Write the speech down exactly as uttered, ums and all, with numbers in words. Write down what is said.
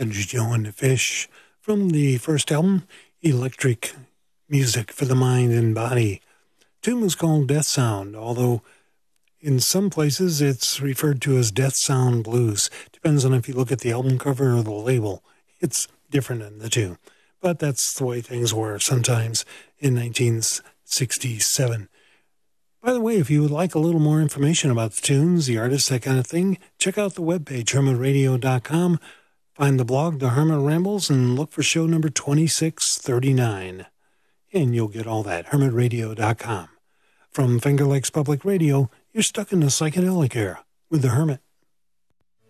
Joe and the Fish from the first album, Electric Music for the Mind and Body. The tune was called Death Sound, although in some places it's referred to as Death Sound Blues. Depends on if you look at the album cover or the label. It's different in the two. But that's the way things were sometimes in nineteen sixty-seven. By the way, if you would like a little more information about the tunes, the artists, that kind of thing, check out the webpage, hermit radio dot com. Find the blog, The Hermit Rambles, and look for show number twenty-six thirty-nine. And you'll get all that, hermit radio dot com. From Finger Lakes Public Radio, you're stuck in the psychedelic era with The Hermit.